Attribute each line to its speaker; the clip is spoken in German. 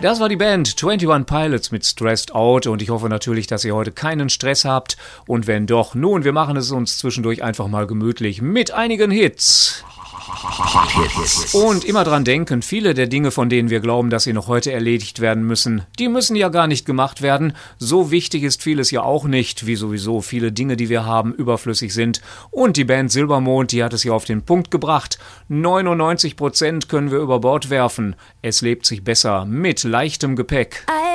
Speaker 1: Das war die Band 21 Pilots mit Stressed Out und ich hoffe natürlich, dass ihr heute keinen Stress habt und wenn doch, nun, wir machen es uns zwischendurch einfach mal gemütlich mit einigen Hits. Und immer dran denken, viele der Dinge, von denen wir glauben, dass sie noch heute erledigt werden müssen, die müssen ja gar nicht gemacht werden. So wichtig ist vieles ja auch nicht, wie sowieso viele Dinge, die wir haben, überflüssig sind. Und die Band Silbermond, die hat es ja auf den Punkt gebracht. 99% können wir über Bord werfen. Es lebt sich besser mit leichtem Gepäck.